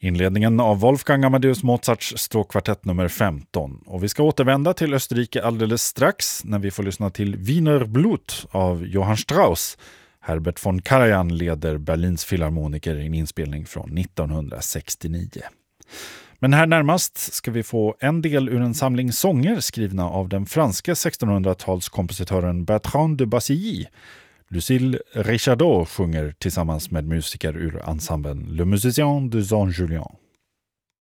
Inledningen av Wolfgang Amadeus Mozarts stråkkvartett nummer 15. Och vi ska återvända till Österrike alldeles strax när vi får lyssna till Wiener Blut av Johann Strauss. Herbert von Karajan leder Berlins filharmoniker i en inspelning från 1969. Men här närmast ska vi få en del ur en samling sånger skrivna av den franska 1600-talskompositören Bertrand de Bassilly. Lucille Richardot sjunger tillsammans med musiker ur ensemblen Le Musicien de Jean Julien.